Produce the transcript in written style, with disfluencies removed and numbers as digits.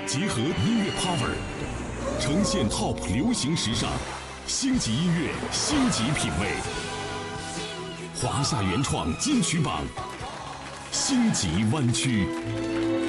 结合音乐 power， 呈现 TOP 流行时尚，星级音乐，星级品味。华夏原创金曲榜，星级湾区。